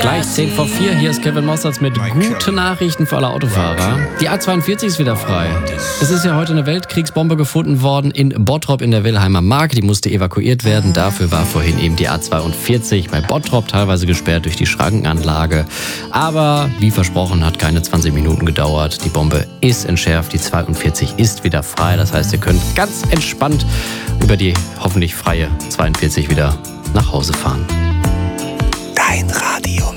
Gleich 10 vor 4, hier ist Kevin Mossertz mit guten Nachrichten für alle Autofahrer. Die A42 ist wieder frei. Es ist ja heute eine Weltkriegsbombe gefunden worden in Bottrop in der Wilhelmer Mark. Die musste evakuiert werden. Dafür war vorhin eben die A42 bei Bottrop teilweise gesperrt durch die Schrankenanlage. Aber wie versprochen, hat keine 20 Minuten gedauert. Die Bombe ist entschärft, die 42 ist wieder frei. Das heißt, ihr könnt ganz entspannt über die hoffentlich freie 42 wieder nach Hause fahren. Dein Radio